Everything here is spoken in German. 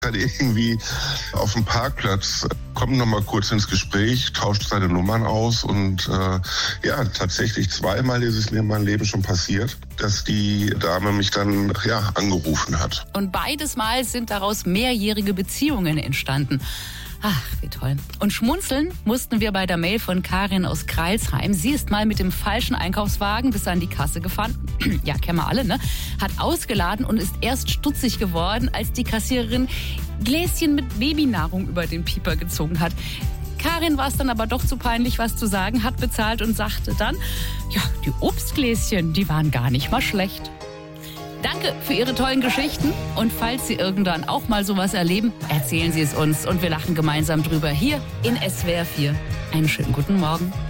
dann irgendwie auf dem Parkplatz, kommt noch mal kurz ins Gespräch, tauscht seine Nummern aus und tatsächlich zweimal ist es mir in meinem Leben schon passiert, dass die Dame mich dann angerufen hat. Und beides Mal sind daraus mehrjährige Beziehungen entstanden. Ach, wie toll. Und schmunzeln mussten wir bei der Mail von Karin aus Crailsheim. Sie ist mal mit dem falschen Einkaufswagen bis an die Kasse gefahren. Ja, kennen wir alle, ne? Hat ausgeladen und ist erst stutzig geworden, als die Kassiererin Gläschen mit Babynahrung über den Pieper gezogen hat. Karin war es dann aber doch zu peinlich, was zu sagen, hat bezahlt und sagte dann, ja, die Obstgläschen, die waren gar nicht mal schlecht. Danke für Ihre tollen Geschichten und falls Sie irgendwann auch mal sowas erleben, erzählen Sie es uns und wir lachen gemeinsam drüber hier in SWR 4. Einen schönen guten Morgen.